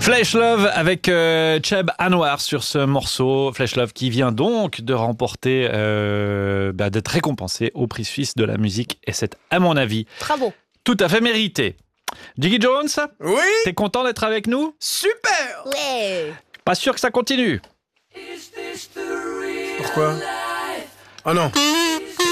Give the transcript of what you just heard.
Flesh Love avec Cheb Anwar sur ce morceau. Flesh Love qui vient donc de remporter, d'être récompensé au prix suisse de la musique. Et c'est, à mon avis, Bravo. tout à fait mérité. Jiggy Jones, Oui, t'es content d'être avec nous? super. Ouais. Pas sûr que ça continue. Pourquoi? Oh non.